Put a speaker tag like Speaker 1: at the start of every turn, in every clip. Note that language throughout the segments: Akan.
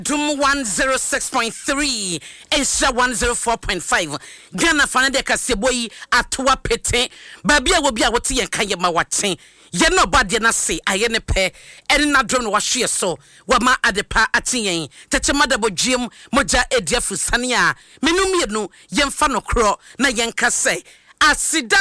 Speaker 1: Dum 106.3 Esha 104.5 Ghana fanade kaseboyi atwa pete babia wo bia wote yen kan ye ma waten ye no bade na se aye ne pe ene na drum no wahwe so wama adepa aten tete madabodwiem moja ediafu sane a menum ye no yemfa no kro na yenka se asida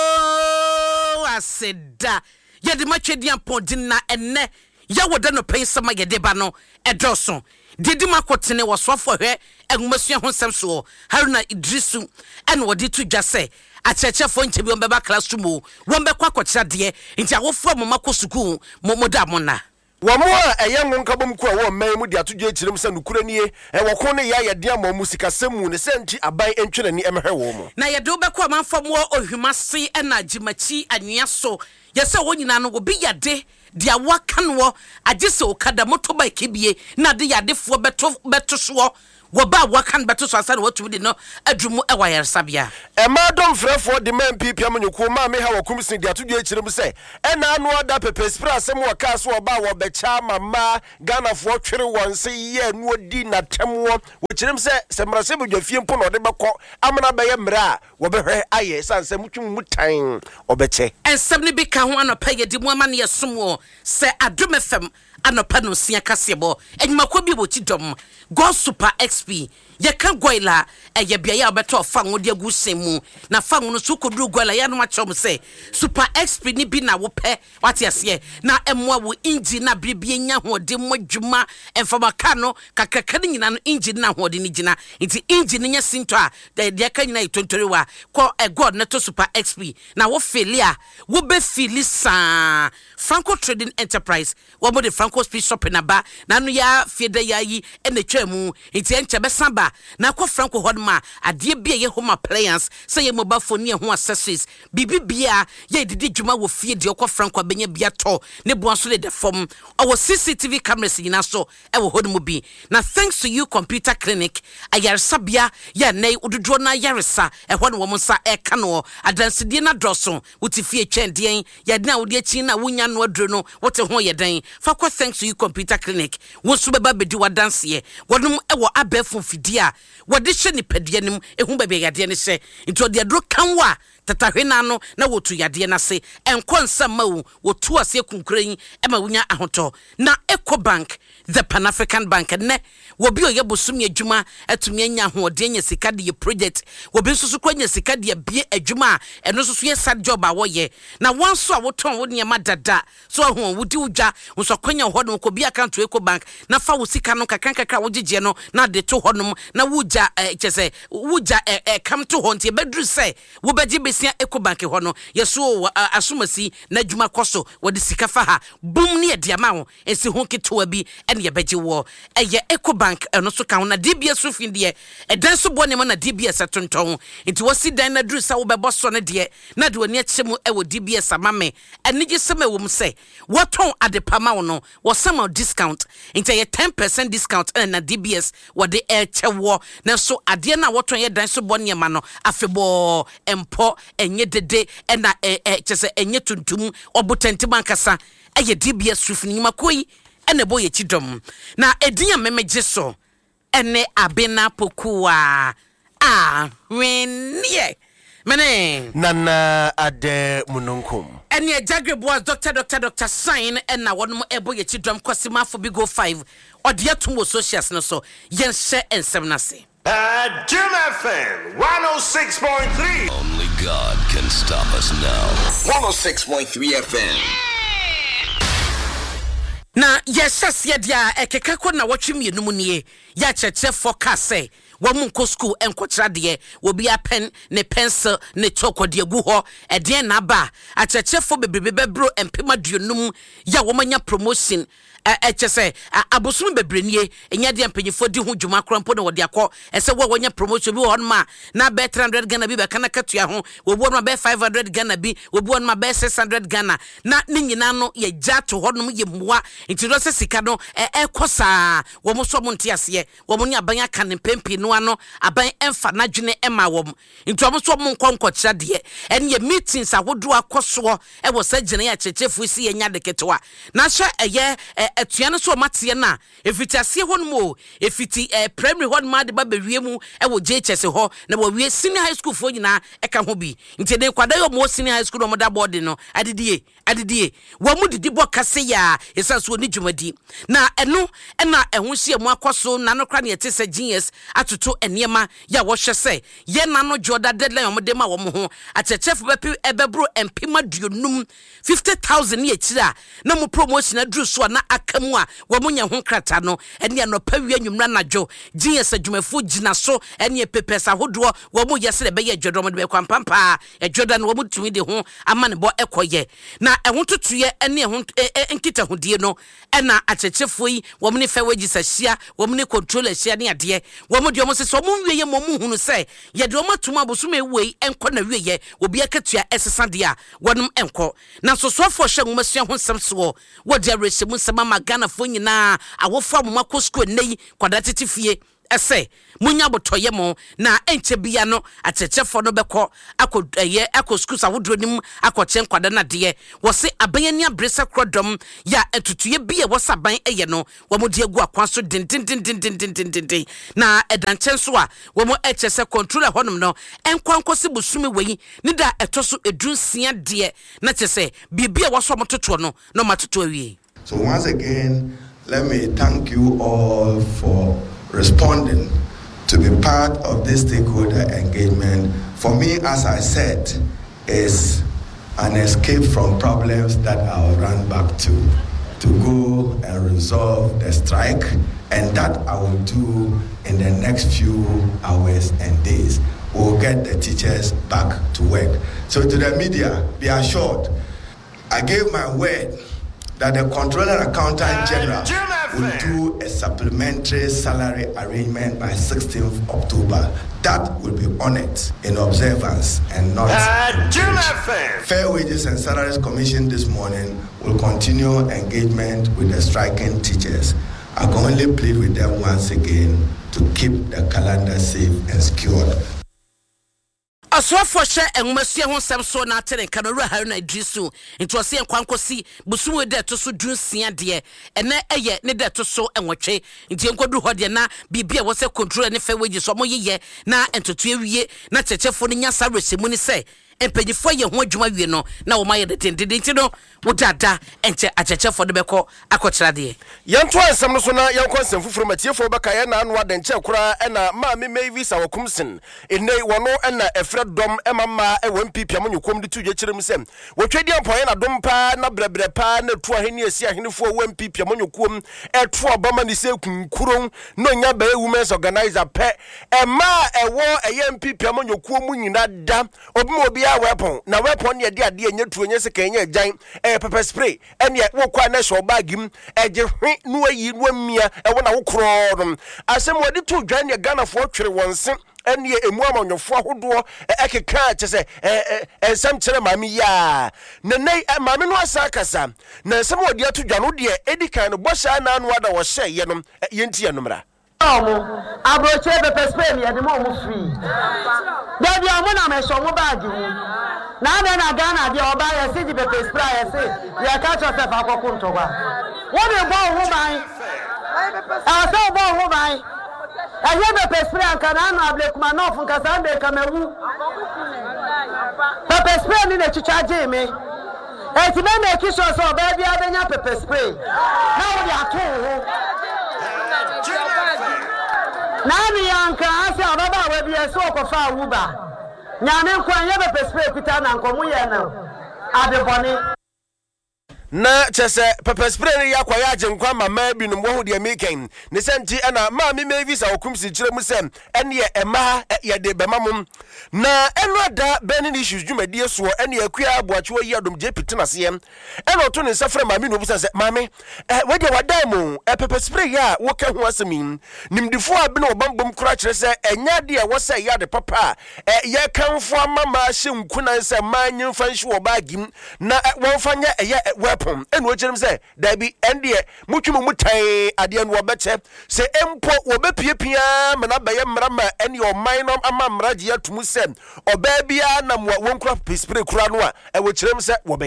Speaker 1: ye de matwedian podin na enne ya woda no pe sama ye de ba no edoso Didi makotene waswafo hwe engumasua ho nsem so Haruna Idrisu ene wodi to dwa se achechefo nchebi on beba classroom won be kwakokira de nti awofo mo makosuku mo da mona
Speaker 2: Wamo a eyango nkabom ku a wo man mu de atodwe kirem se nukura nie e woko ne ya yede ama mu sikasemu ne se nti aban entwere ni emhwe wo mu
Speaker 1: na yede obekọ amanfo mo ohwimase ena gimachi anwea so yese wo nyina no obi yade dia wakanwo agese okada motoba kebie na de yadefo beto so woba wakan beto so asa na watu de no adrumu ewayar sabia
Speaker 2: ma dom frefo de man pipia manyuko ma me ha wakumsin de atodwe kirem se ena anu ada pepespra asem waka so oba wo becha mama Ghana fo twere wonse ye nu odi na temwo wo kirem se semrase bodwafie mpo no de beko amana be ye mra wo behwe aye sanse mutwum mutan obeche
Speaker 1: ensem ne bika ho anopa ye di mu ama ne yesom se adum fm anopa no sia kasebo enyumako bi bo ti dom go super xp ye kan goila ye bia ya beto fa ngode agusemu na fa ngono so koduru goila ya no ma chom se super xp ni bi na wo pe wate ase na emwa wo engine na bibie nya hode modwuma emfama ka no kakaka ni nyina no engine na hode ni gina nti engine nya sinto a de ka nyina itontorewa ko god na to super xp na wo felia wo be filisa Franco Trading Enterprise wo mo de Franco Speed Shopping na ba na no ya fieda ya yi ene twemu nti enche be samba na kwa Franco hodma ade bia ye home appliance say ye mobile phone ne ho accessories bibibia ye didi dwuma wo fie de kwa Franco abenya bia to ne boaso de form our CCTV cameras nyina so e wo hodmu bi na thanks to you computer clinic ayarsabia ya nei ududro na yaresa e ho ne wo nsa e ka no adansede na droso wuti fie twendien ya na wodi achi na wunya no adro no wote ho ye den fa kwa thanks to you computer clinic wo so beba bedi wadanse ye wodum e wo abefo fidia wode hye ni padie nim ehu bebe yade ne hye nti ode adro kanwa tatahwena no na wotu yade na se enkonsa mawu wotu ase kunkuran ema wunya ahoto na Ecobank the Pan African Bank ne wobi oye bosum adwuma atumi anya hoode nya sika de project wobi nsusu kwanya sika de bie adwuma eno nsusu ye sad job a woye na wanso a woton wo ne ma dada so ho wudi udwa nso kwanya ho no ko bi account Ecobank na fa wo sika no kakra wogege no na de to honom na wuja chese wuja come to ho nti bedru se wo beji besia Ecobank ho no yeso asomasi na adwuma koso wode sika fa ha bum ne de ama wo esi ho ketoa bi ene ye beji wo eye Ecobank eno so kan na DBS so fin de edan so bo ne ma na DBS atonton nti wosi dan na dru sa wo bebo so ne de na de woni achemu e wo DBS amame ene je sema wo mse woton adepama wo no wo sama discount nti ye 10% discount na DBS wode echewo na so ade na woton ye dan so bo ne ma no afebo empo enye dede na chese enye tuntum obotenti bankasa eye DBS sufini makoyi ene boye chidom na edinya memeje so ene abena pokua wenye mene
Speaker 2: nana ade mununkum
Speaker 1: ene jagreboas doctor sign ena wonum eboye chidom kwasima for bigo 5 ode atum socials no so yenhye ensem na se
Speaker 3: Jim FM 106.3.
Speaker 4: Only God can stop us now.
Speaker 3: 106.3 FM.
Speaker 1: Na yesas ye dia ekekako na watwemi enum nie ya cheche forecast wamu nko school enkotra de obi apen ne pencil ne choko de gu ho ede na ba achechefo bebrebe bro empema duonum ya womanya promotion chese abosum bebrenie enya de empanyefo di ho dwuma krampo na wode akọ ese wo wonya promotion bi ho ma na be 300 Ghana bi be kana katua ho wo bo no be 500 Ghana bi wo bo no be 600 Ghana na ne nyina no ye gya to honom ye mmoa nti do se sika no ekosa wo mo so mo ntiase wo mo ni aban aka ne pempi no ano aban emfa na dwene ema wo nti wo mo so mo nkonkokira de enye meetings ahodo akoso e wo sa gine ya chechefo si ye nya de ketewa na hye eye etuane so matie na efiti ase ho no mo efiti primary ho ma de ba bewie mu wo JHS ho na wo wie senior high school fo nyina eka ho bi nti de kwada yo mo senior high school no mo da board no adidie wo mu didi bo kase ya esa so ni dwumadi na eno na eho hye mu akoso na no kra na yete se genius atoto enema ya wo hwe se ye na no joda deadline mo de ma wo mo ho achechef bepi ebebro empima duonum 50,000 ye kira na mo promotion adru so na akamu a wo mo nya ho krata no ene no pawie nwumra najo genius adwumafo gina so ene pepesa hodo wo mo yese de be ye dwodom de be kwampampa edwoda no wo mo tumi de ho ama ne bo ekoye na ehun tutuye ene ehun enkita hodie no ena achechefo yi wo mo ne fa wagi sahia wo mo ne control ahia ne ade wo mo de mo se so mo wieye mo mu hunu se ye de o matuma boso me wei enko na wieye obi akatua esesa de a wonum enko na sosofo hwe ngumasua ho nsem so wo de rehemu nsema magana fo nyina awofo mo makosko nei kwada tetifie ese munya botoye mo na enche bia no atechefo no beko akoye akosku sawodonim akoche nkwada na de wo se abanyani abresa krodom ya etutuye bia wo saban eye no wo mo de agu akwan so din na edanche so a wo mo eche se controller honum no enkwankosi busumi weyi ni da etoso edunsia de na chese bibia wo so mo toto no no matoto awie.
Speaker 5: So once again, let me thank you all for responding to be part of this stakeholder engagement. For me, as I said, is an escape from problems that I'll run back to go and resolve the strike, and that I will do in the next few hours and days. We'll get the teachers back to work. So to the media, be assured, I gave my word that the Controller Accountant General will do a supplementary salary arrangement by 16th October. That will be honored in observance and not Fair Wages and Salaries Commission this morning will continue engagement with the striking teachers. I can only plead with them once again to keep the calendar safe and secured.
Speaker 1: Asofo hye enwumasia ho nsem so na tere kanora Haruna Idrisu nti ose enkwankosi busumu de to so dunsia de ene eye ne de to so enwotwe nti enkodu ho de na bibia wo se control ne Fair Wages so mo yeye na entoto ewie na chechefo ne nya saresimu ni se empanyifo ye ho adwuma wie no na wo maye de tendenti no wo dada enche achechefo de beko akokyera de
Speaker 2: yanto ansem no so na yankon nsem fufuro matiefo beka ye na anu adenche kura ena ma me Mavis awokumsin ene wono ena efredom emama e wampi amonyukom de tudwe kyerem sem wotwedi ampoye na dom pa na brebre pa na tu ahene esi ahenefo wampi amonyukom eto obama ni se kunkuron no nya ba women's organizer pe ema ewo eyampi amonyukom nyina da obi weapon na weapon ye de ade anya tu anya se kan nya agyan pepper spray ene wo kwa na so bagim eje hwe no ayi no amia ewo na wo kro no asem wodi to dwan ye Ghana fo twere wonse ene emu amanyofo ahodo ekeka chese ensam kire mami ya na nei mami no asakasa na ensam wodi ato dwan no de edikan no bosha na anu ada wo hye ye no yenti ye numra
Speaker 6: abroche pepper spray me de mo free Dabi amuna me so mo bag hu na na Ghana de oba ye se di pepper spray ye se ye ka cho se fa kokko ntogwa wo be bo hu ban so bo hu ban aye pepper spray anka na no ablekuma no fu nka sa be kamewu pepper spray ni na chichaje me enti me na kisho so ba bia benya pepper spray na wo de ato hu Nani yanka ase ababa we bia so okofa wuba nyame nkwan ye be spray kuta na nkomu ye na adeboni
Speaker 2: na chese pepper spray ne yakwa ya agenkwa mama bi no wo de meken ne senti na ma me Mavis awokumsi kyerem sem ene ye ema ye de bemamum na enoda benin issues dwumadie so ene akua aboacho yi adom je pitinase ene oto ne safra mami no busa se mami we de wadamu pepper spray ya wo ka ho asemi nimdifo abi no bambom kura kyere se enya de wo se ya de papa ye kanfo mama hye nkunan se manyin fanhye wo bagim na won fanya weapon enu okyerem se da bi ende mutwum mutai ade anu obeche se empo wo bepiepia mena baye mrama ene o minor ama mraje atum se obabia na wonkura spray kura no a wo kyerem se wo beye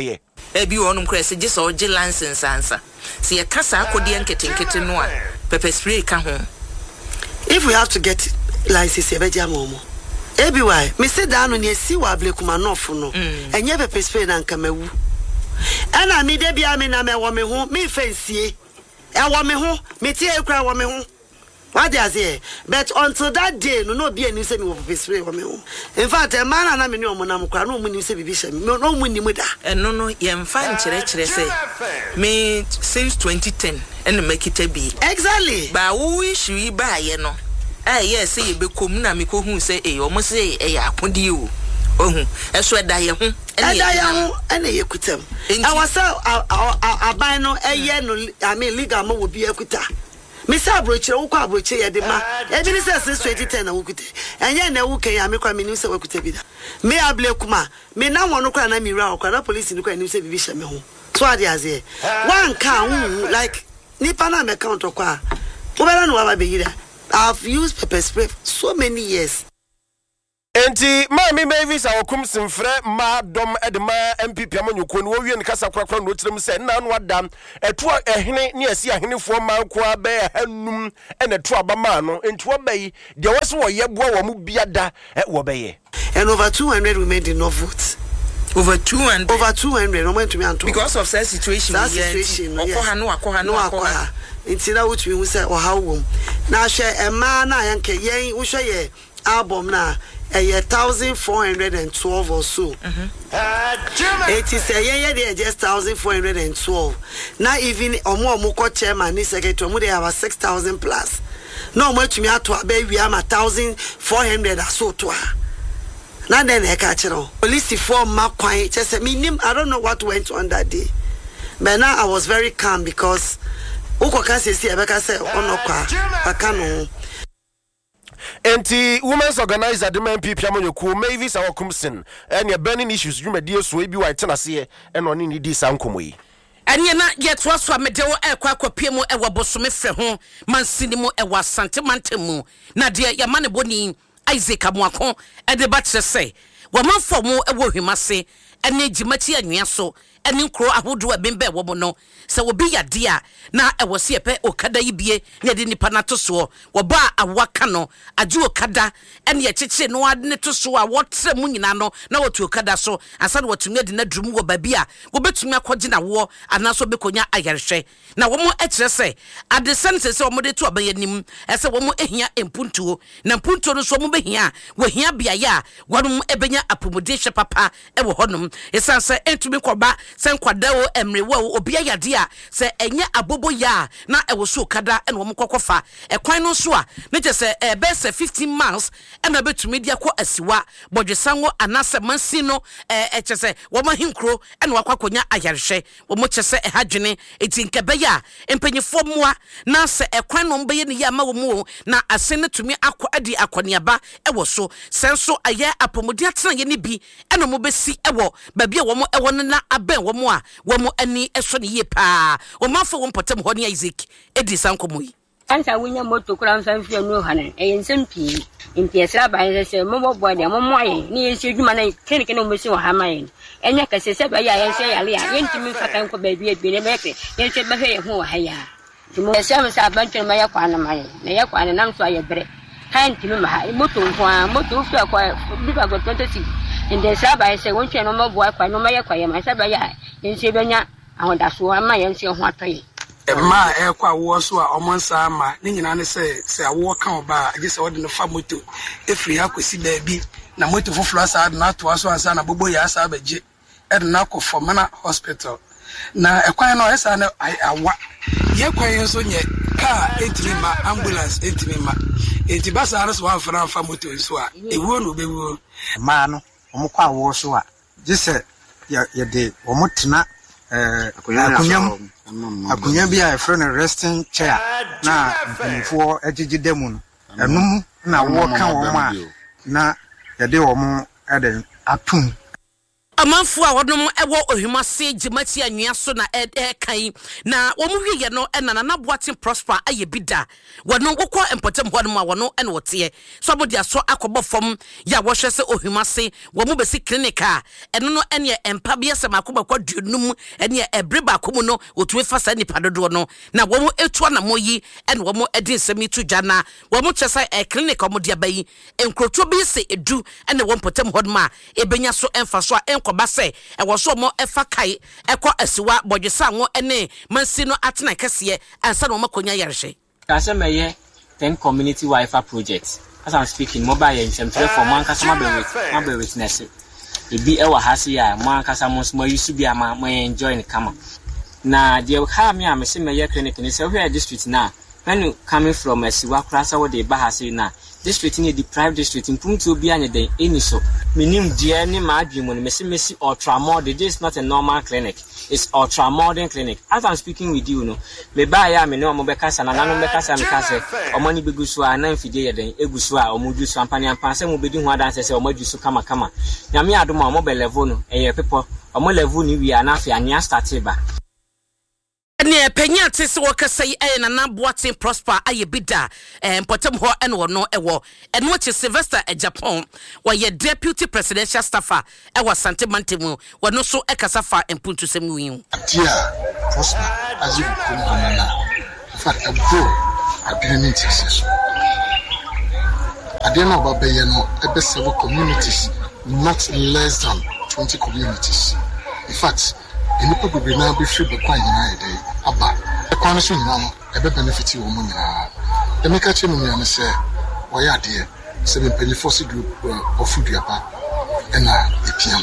Speaker 7: Ebi wonum kra se gye so gye license ansa. Se ye kasa akodi enketenkete no a pepper spray ka ho.
Speaker 6: If we have to get license ebeja momo. Ebi why? Me say da no ne si wa Ablekuma nofo no. Enye pepper spray na nka mawu. Ena me de bia me na me wo me ho, me fansie. E wo me ho, me tie ekra wo me ho. What they say? But until that day, no be any say me wo pepper spray wo me ho. In fact, a man na me ni omo na mo kra no mu ni say bibi hye me. No mu ni mu da.
Speaker 7: Eno no ye mfa nkyere say me since 2010 and make it be.
Speaker 6: Exactly.
Speaker 7: Ba wo issue yi ba ye no. Yes, say be kom na me ko hu say omo say akodi o. Ohun eso eda ye ho ene ye kutam. I was aban no eye no I mean legal mo wo bi akuta. Me say abroche wo kwa abroche ye de ma. E bi ni say since 2010 na wo kuta. Enye na wo kan ya me kwa me ni say wo kuta bi da. Me Ablekuma me na wono kwa na mi ra kwa na police ni kwa ni say bibi hye me ho. So ade aze. One can like nipa na me count kwa. Wo bela no wa be yira. I've used pepper spray for so many years.
Speaker 2: Enti Mami Mavis awokum simfre ma dom edema MPP amanyuko no wie nkasa kwakwa no tirem se na no adam eto ehene ne asi ahenefo ma ko abe hanum ene to abama no enti obai de wose wo yeboa wo mu biada wo beye.
Speaker 6: And over 200 remained in no votes.
Speaker 7: Over 200.
Speaker 6: No went to me and
Speaker 7: because of that situation.
Speaker 6: That situation. Okoha. Inti na wutu hu say oha wom. Na hwe e ma na yanke yen wo hwe ye album na 1412 or so. It is a year just 1412. Now even omo chairman ni secretary omo they have 6,000 plus. No mo tumi ato abe wi am 1,400 aso to. Now then e ka chiro. Police for makwan just I don't know what went on that day. But now I was very calm because Uko say Ebeka say onokwa akano.
Speaker 2: Enti women's organizer the MPP amanyuko Mavis awokumsin ene burning issues dwumadie so ebi wa tenase ene oni ni di sankomo yi.
Speaker 1: Anye na yetwa so amedewo ekwa kwapie mu ewo bosome fre ho mansini mu ewo asante mantemu na de ya mane boni Isaac Amuako e de ba kire say wo manfo mu ewo hwimase ene gimachi anwea so ene nkro ahodo abembe wo mo no se wo bi yade a na ewo se epe okada yibie ne de nipa na to so wo ba awaka no aju okada ene ye cheche no ade ne to so a wotre mu nyina no na wotu okada so asa na wotu de na drum wo ba bi a wo betumi akoje na wo anaso bekonya ayarhwe na wo mo ekire se ade sense se wo mo de to abayanim ese wo mo ehia empuntuo na empuntuo no so mo behia wo hia bia ya wo ebenya apomodehwe papa e wo honom esanse entumi koba sen kwadawo emrewo obia yade a se enye abobo ya na ewo so kada ene wo mkokofa ekwan no so a ne je se bese 15 miles ena betumi dia ko asiwa bodwesanwo anase mansi no eche se wo mahinkro ene wakwakonya ayarhwe wo mo che se ehadwene etinkebe ya empanyefo moa na se ekwan no mbeye ne ya ma wo mu na asene tumi akọ adi akoniaba ewo so senso aye apomodi atena ye ne bi ene mo besi ewo ba bia wo mo ewo na aben wo mo a wo mo ani eso ne ye pa wo mafo wo mpotem ho ne Isaac edi sankomo yi
Speaker 8: ansa wunya moto kura nsan fie no hanen ensem pii impiesra ba se mo bo de mo moye ni yensi adwuma na kenike na mo si wo hamaye enya kase se ba ya yensi yale a yentimi fatan ko ba bi ne beke yensi ba he ho ha ya timo se am sa bantwe ma ya kwa na maye na ya kwa na nam so aye bere kan timi ma ha moto nko moto fu akwa bi ba go 26 inde sa ba se wonche no mo bo akwa no ma ya kwa ya ma sa ba ya yensi benya ahodaso ama yensi ho atoye
Speaker 9: ma ekwa wo so a omonsa ama ni nyina ne se awo kan oba age se wode no fa moto efiri akosi baabi na moto foforo asa na to aso ansa na bobo ya asa baje edna ko Fomana hospital na ekwan no esa na awa ye kwan so nye car entima ambulance entima entibasa aso wa fa moto so a ewo no bewo
Speaker 10: ma no omukwa wo so a gise ye de omotena akunya bi a friend resting chair na mfo agigide mu no enum na wo kan wo ma na yede wo mo eden atum
Speaker 1: amanfo a wɔnom ɛwɔ ohimase gimati anwea so na kan na wɔn hweyɛ no ɛna na Boaten Prosper ayɛ bida wɔno kokɔ empotem hɔ no ma wɔno ɛna wɔteɛ so abodi aso akɔbɔ fam ya wɔhwɛ sɛ ohimase wɔn bɛsi clinic a ɛno no ɛne empa bia sɛ makobakɔ duonum ɛne ɛbre ba komu no otuwe fa sa nipa dodo no na wɔn etua na moyi ɛna wɔn ɛde nsɛm itu gya na wɔn kyɛ sɛ clinic wɔn de abayi enkroto bi sɛ edu ɛna wɔn potem hɔ no ma ebenya so ɛmfa so a ɛnkɔba sɛ ɛwɔ so mo ɛfa kai ɛkɔ asiwa bɔdwesa ngo ɛne mansi no atena kɛseɛ ansa na wɔn akɔnya yarehye
Speaker 11: kasɛ mɛyɛ 10 community Wi-Fi project as I'm speaking mobile nsɛmfrɛ for man kasa mabɛ witness ebi ɛwɔ ha se ya man kasa mo so use bi ama mo enjoy ne kama na de ha me am se mɛyɛ clinic ne sɛ where district na when you coming from asiwa krasa wo de ba ha se na district in the private district in Punto be any day any so. Minim dear ni madrimun, Messi ultra modern. This is not a normal clinic, it's ultra modern clinic. As I'm speaking with you, no, me buy a me no Mobecas and another Becas and Cassa, or money begusua, and 9 fide, then Egusua, or Mudu Champagne and Pansa will be doing what dances or Modu Kama. Yami Aduma mobile level, and your people, or more level, we are not and Yastatiba.
Speaker 1: Ne penya tese wɔkasa na Boaten Prosper aye bida potem ho ene no ewo eno che Sylvester Japan wɔyɛ deputy presidential staffer ewo Sante Mantemu wɔno so ekasa fa empuntu semu wi
Speaker 12: atia Prosper azu kumana in fact abro agreement is adeno babaye no ebe several communities not less than 20 communities in fact any people will now be free by quite day. Aba, the cornerstone now, a benefit you woman. The make a chain and say, why are dear? 7 penny fossil group of food yapa and the piano.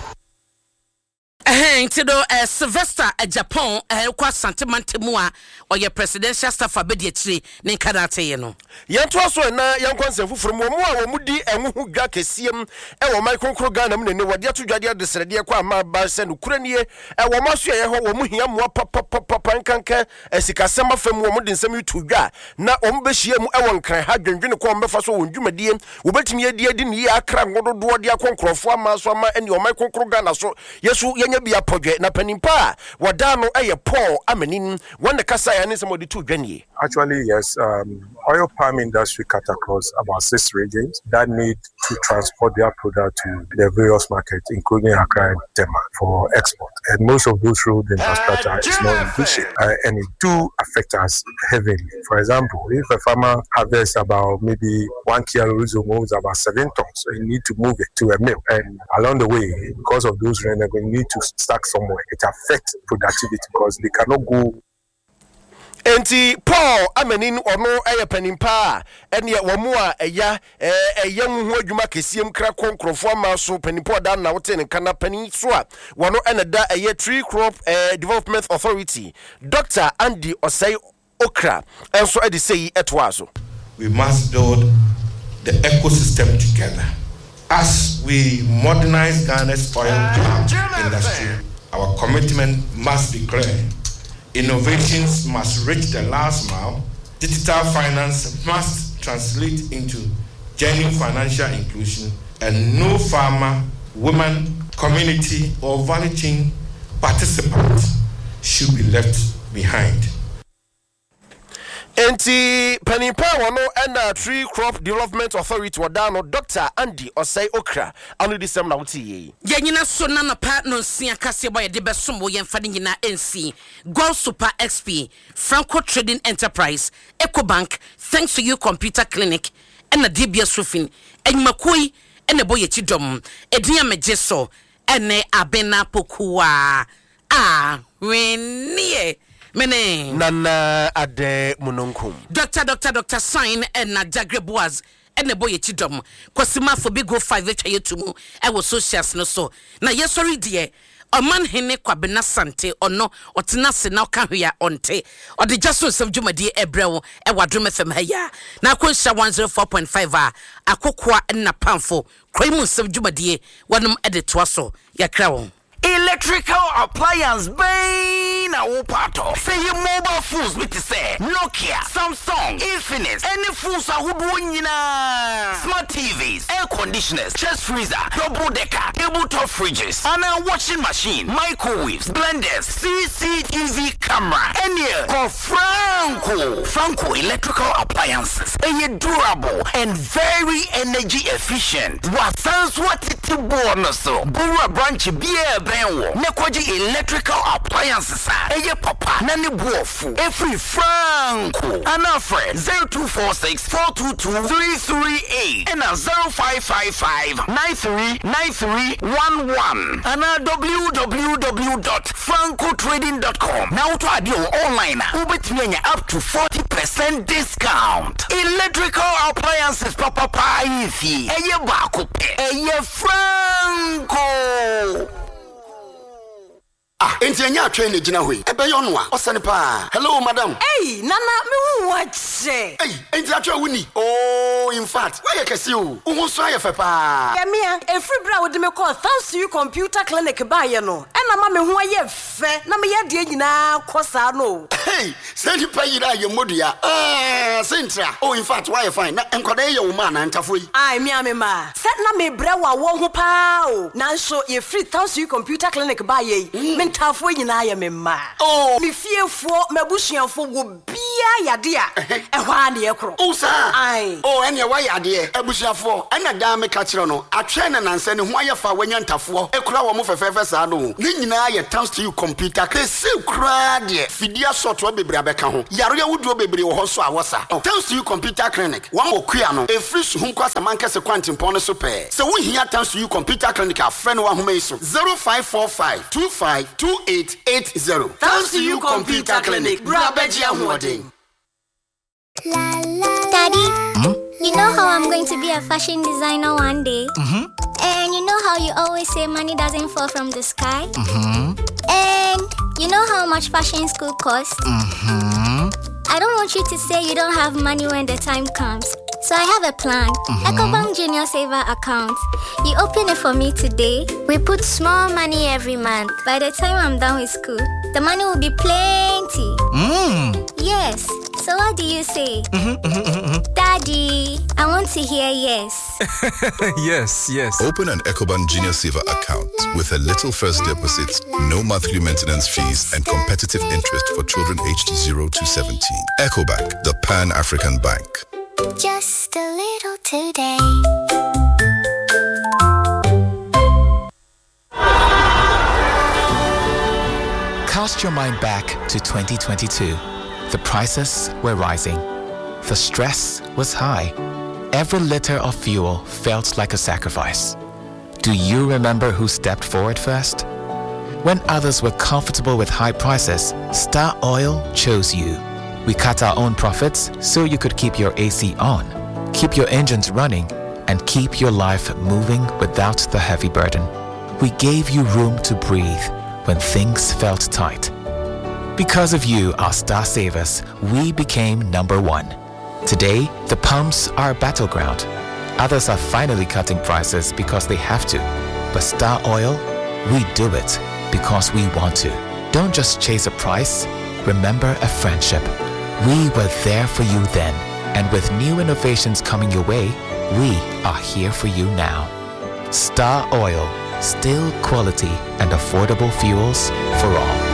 Speaker 1: Tido Sylvester Japan kwa Sante Mantemu or your presidential staff abediatri ne kanate ye no
Speaker 2: yanto aso na yankwanse fufuru mo a mudi enhu dwa kesiem e wo mai konkro Ghana mu ne wode ato dwade adesrede kwa ma ba se no kuranie e wo maso ye ho wo mu hia mo papa nkanka esikasem afam wo mu de nsem yutu dwa na wo mbehia mu e wo nkran ha dwendwene ko mbefa so wo ndwumadie wo betimi adi ne akra ngododo de akonkrofo ama so ama ene wo mai konkro Ghana so yesu yenya bia podwe na panimpa wada no eye Paul Amenin when the kasa ya ne somebody to dwanye.
Speaker 13: Actually, yes, oil palm industry cut across about 6 regions that need to transport their product to the various markets, including Accra and Tema, for export. And most of those road infrastructure is not in good shape, and it do affect us heavily. For example, if a farmer harvests about maybe 1 kilo moves about 7 tons, so you need to move it to a mill. And along the way, because of those rain, they're going to need to stack somewhere. It affects productivity because they cannot go.
Speaker 2: Enti Paul Amenin ono panimpa ene wo mu a eya hu adwuma kesiem kra konkrofo ma so panimpa da na wote ne kana panin so a wono ene da Tree Crop Development Authority Dr. Andy Osei Okra enso edi sei etwaso.
Speaker 14: We must build the ecosystem together as we modernize Ghana's oil palm industry. Our commitment must be clear. Innovations must reach the last mile. Digital finance must translate into genuine financial inclusion, and no farmer, woman, community, or value chain participant should be left behind.
Speaker 2: Enti panimpa wono and Tree Crop Development Authority wadano Dr. Andy Osei Okra anu disem na wuti ye.
Speaker 1: Yanyina so na pa no sia kase boy de besomo yemfa de nyina NC Gold Super XP Franco Trading Enterprise EcoBank Thanks to You Computer Clinic and na DBS Sofin enmakoi ene boye chidom edinya mejeso ene abena pokua wenie mene
Speaker 2: nana ade mununkum
Speaker 1: Dr. Sign and na Jagre Boaz and the boy chidom kwasima for big go 5 etumu I was socials no so na yesori die o man hene kwabena sante ono otena se na ka hwea onte o de jaso sem dwumadi ebrewo e wadrom fm haya na akonsha 104.5 akokwa na pamfo kwaimu sem dwumadi wonom ede toaso yakra won
Speaker 15: electrical appliance bay na wopato. Say your mobile phones with say Nokia, Samsung, Infinix, any phones ahodoɔ nyinaa. Smart TVs, air conditioners, chest freezer, double decker, tabletop fridges, and a washing machine, microwaves, blenders, CCTV camera, any call Franco electrical appliances. Are durable and very energy efficient. What sounds what it bonus so Bura branch beer benwo Nekwaji electrical appliances are papa nani buofu every Franco Anafre 0246 422 338 and 0555 939311 and www.francotrading.com. Now to add your online up to 40% discount. Electrical appliances papa ifi eye bakope eye Franco.
Speaker 16: Enti anya train gina hoi. Ebe yo no a osane pa. Hello madam.
Speaker 17: Hey, nana me hu wache.
Speaker 16: Hey, enti atwa wuni. Oh, in fact, why you kesi o? Wo so aye fe pa.
Speaker 17: Ya mia, every bra wo de me call thanks to you computer clinic ba ye no. Ena ma me hu aye fe, na me ye de nyina kosa no.
Speaker 16: Hey, send you pay ira ye modua. Centra. Oh, in fact, why you fine? Na enkoda ye wo ma na ntafo yi.
Speaker 17: Ai me ma. Set na me bra wa wo ho pa o. Na so ye free thanks to you computer clinic ba ye. Ntafo nyina ya me ma.
Speaker 16: Oh,
Speaker 17: me fiefo mabusuafo wo bia yade a ehwa na ye kro.
Speaker 16: Oh sir.
Speaker 17: Ai.
Speaker 16: Oh, ene wa yade abusuafo. Ena da me ka kire no. Atwe na nanse ne ho ayefa wanya ntafo. Ekura wo mo fefefe sa no. Ne nyina ya thanks to you computer. Kesi kura de. Fidia software bebre abeka ho. Yaro ya wuduo bebre wo ho so awosa. Thanks to you computer clinic. Wa mo kua no. Efri su hu kwasa manka se kwantimpon no so pe. Se wo hia thanks to you computer clinic a friend wa homa iso. 0545 252880.
Speaker 17: Thanks to you computer clinic. Brabeji Amwoding.
Speaker 18: Daddy, you know how I'm going to be a fashion designer one day? And you know how you always say money doesn't fall from the sky? And you know how much fashion school costs? I don't want you to say you don't have money when the time comes. So I have a plan. EcoBank Junior Saver account. You open it for me today. We put small money every month. By the time I'm done with school, the money will be plenty. Yes. So what do you say? Daddy, I want to hear yes.
Speaker 19: Yes. Open an EcoBank Junior Saver account with a little first deposit, no monthly maintenance fees, and competitive interest for children aged 0 to 17. EcoBank, the Pan-African Bank.
Speaker 18: Just a little today.
Speaker 20: Cast your mind back to 2022. The prices were rising. The stress was high. Every liter of fuel felt like a sacrifice. Do you remember who stepped forward first? When others were comfortable with high prices, Star Oil chose you. We cut our own profits so you could keep your AC on, keep your engines running, and keep your life moving without the heavy burden. We gave you room to breathe when things felt tight. Because of you, our Star Savers, we became #1. Today, the pumps are a battleground. Others are finally cutting prices because they have to. But Star Oil, we do it because we want to. Don't just chase a price, remember a friendship. We were there for you then, and with new innovations coming your way, we are here for you now. Star Oil, still quality and affordable fuels for all.